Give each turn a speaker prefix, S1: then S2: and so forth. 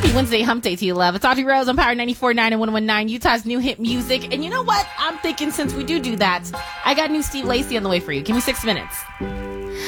S1: Happy Wednesday hump day to you, love. It's Audrey Rose on Power 94.9 and 101.9, Utah's new hit music. And you know what? I'm thinking since we do that, I got new Steve Lacy on the way for you. Give me 6 minutes.